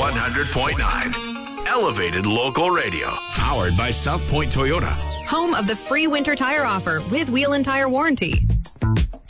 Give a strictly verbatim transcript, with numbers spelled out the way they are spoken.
one hundred point nine. Elevated local radio. Powered by South Point Toyota. Home of the free winter tire offer with wheel and tire warranty.